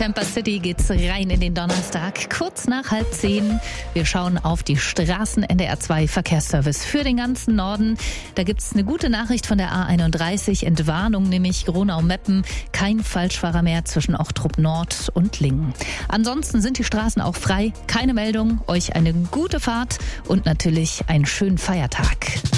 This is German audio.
Temper City geht's rein in den Donnerstag, kurz nach 9:30. Wir schauen auf die Straßen. NDR 2 Verkehrsservice für den ganzen Norden. Da gibt's eine gute Nachricht von der A31, Entwarnung, nämlich Gronau-Meppen. Kein Falschfahrer mehr zwischen Ochtrup Nord und Lingen. Ansonsten sind die Straßen auch frei. Keine Meldung. Euch eine gute Fahrt und natürlich einen schönen Feiertag.